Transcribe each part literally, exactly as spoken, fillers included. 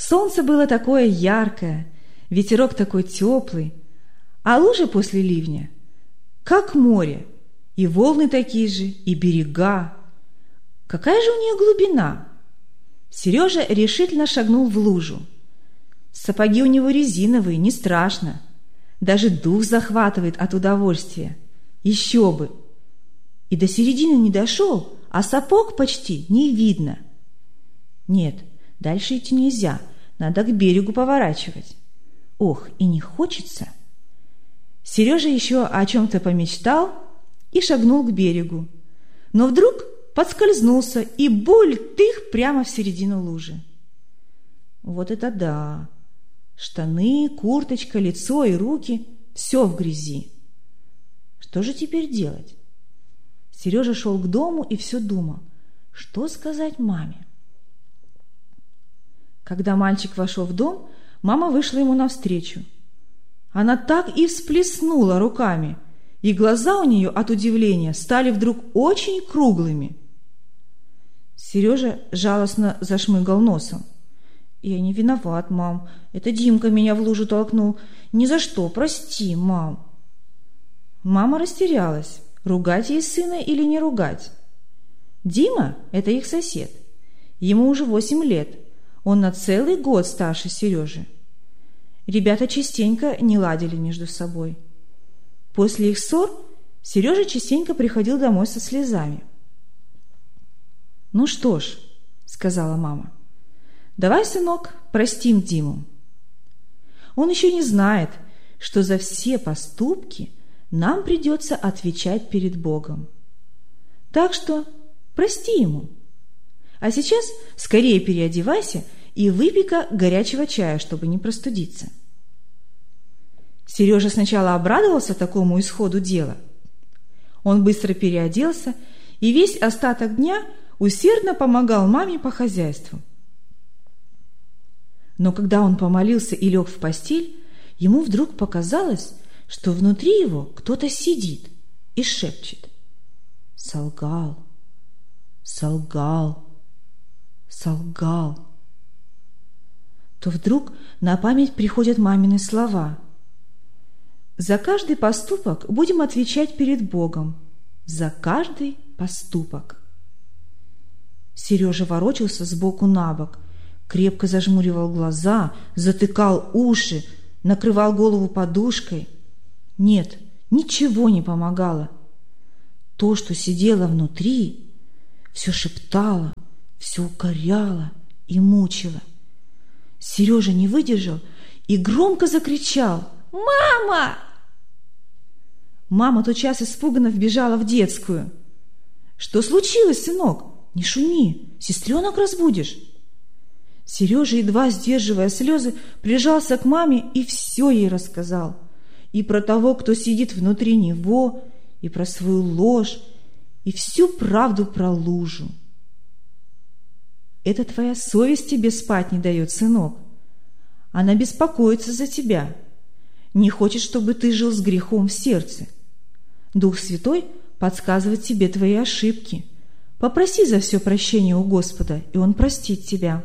Солнце было такое яркое, ветерок такой теплый, а лужи после ливня как море, и волны такие же, и берега. Какая же у нее глубина? Сережа решительно шагнул в лужу. Сапоги у него резиновые, не страшно. Даже дух захватывает от удовольствия. Еще бы! И до середины не дошел, а сапог почти не видно. Нет, дальше идти нельзя, надо к берегу поворачивать. Ох, и не хочется. Сережа еще о чем-то помечтал и шагнул к берегу. Но вдруг подскользнулся и буль-тых прямо в середину лужи. Вот это да! Штаны, курточка, лицо и руки – все в грязи. Что же теперь делать? Сережа шел к дому и все думал, что сказать маме. Когда мальчик вошел в дом, мама вышла ему навстречу. Она так и всплеснула руками, и глаза у нее от удивления стали вдруг очень круглыми. Сережа жалостно зашмыгал носом. «Я не виноват, мам. Это Димка меня в лужу толкнул. Ни за что, прости, мам». Мама растерялась, ругать ей сына или не ругать. Дима – это их сосед. Ему уже восемь лет. Он на целый год старше Сережи. Ребята частенько не ладили между собой. После их ссор Сережа частенько приходил домой со слезами. «Ну что ж», – сказала мама, – «давай, сынок, простим Диму. Он еще не знает, что за все поступки нам придется отвечать перед Богом. Так что прости ему. А сейчас скорее переодевайся и выпей-ка горячего чая, чтобы не простудиться». Сережа сначала обрадовался такому исходу дела. Он быстро переоделся и весь остаток дня усердно помогал маме по хозяйству. Но когда он помолился и лег в постель, ему вдруг показалось, что внутри его кто-то сидит и шепчет: «Солгал, солгал, солгал». То вдруг на память приходят мамины слова: «За каждый поступок будем отвечать перед Богом. За каждый поступок». Сережа ворочался сбоку на бок, крепко зажмуривал глаза, затыкал уши, накрывал голову подушкой. Нет, ничего не помогало. То, что сидело внутри, все шептало, все укоряло и мучило. Сережа не выдержал и громко закричал: «Мама!» Мама тотчас испуганно вбежала в детскую. «Что случилось, сынок? Не шуми, сестренок разбудишь». Сережа, едва сдерживая слезы, прижался к маме и все ей рассказал. И про того, кто сидит внутри него, и про свою ложь, и всю правду про лужу. «Это твоя совесть тебе спать не дает, сынок. Она беспокоится за тебя, не хочет, чтобы ты жил с грехом в сердце. Дух Святой подсказывает тебе твои ошибки. Попроси за все прощения у Господа, и Он простит тебя».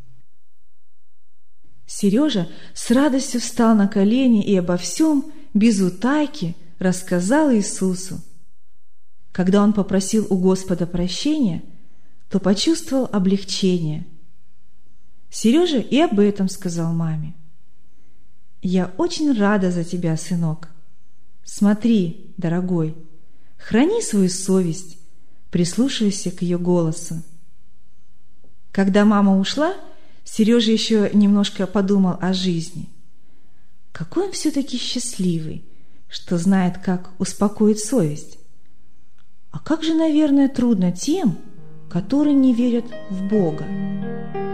Сережа с радостью встал на колени и обо всем, без утайки, рассказал Иисусу. Когда он попросил у Господа прощения, то почувствовал облегчение. Сережа и об этом сказал маме. «Я очень рада за тебя, сынок. Смотри, дорогой, храни свою совесть, прислушайся к ее голосу». Когда мама ушла, Сережа еще немножко подумал о жизни. Какой он все-таки счастливый, что знает, как успокоить совесть. А как же, наверное, трудно тем, которые не верят в Бога.